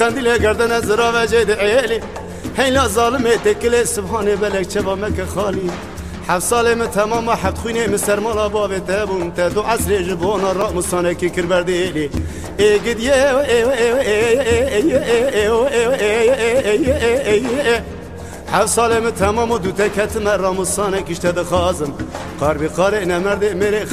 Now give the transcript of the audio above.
تندیل گردن زرا و جد عیلی هیلا ظالم تکل سبحان بلک چبا مک خالی 7 سال من تمام 7 خوینه من سرمالا باب تبون تا 2 عصر جبونا را مصانه کی کر بردیلی ای گدیه 7 سال من تمام و 2 تکت من را مصانه کشته دخازم قار بقار نمرد میره